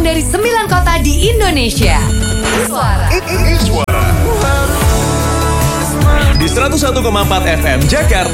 dari 9 kota di Indonesia. Suara Di 101,4 FM Jakarta.